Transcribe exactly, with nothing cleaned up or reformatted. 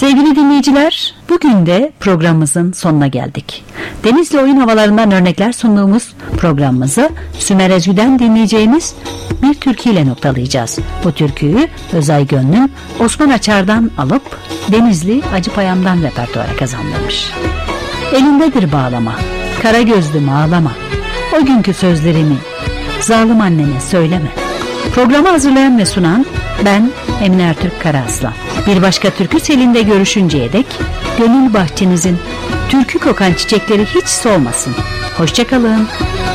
Sevgili dinleyiciler, bugün de programımızın sonuna geldik. Denizli oyun havalarından örnekler sunduğumuz programımızı Sümer Ezgü'den dinleyeceğimiz bir türküyle noktalayacağız. Bu türküyü Özay Gönlüm Osman Açar'dan alıp Denizli Acıpayam'dan repertuara kazandırmış. Elindedir bağlama, kara gözlüm ağlama, o günkü sözlerimi zalim annene söyleme. Programı hazırlayan ve sunan ben Emine Ertürk Karaaslan. Bir başka türkü selinde görüşünceye dek gönül bahçenizin türkü kokan çiçekleri hiç solmasın. Hoşça kalın.